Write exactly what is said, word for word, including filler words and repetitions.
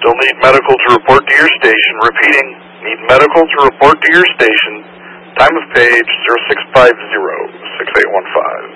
Still need medical to report to your station. Repeating, need medical to report to your station. Time of page zero six five zero, six eight one five.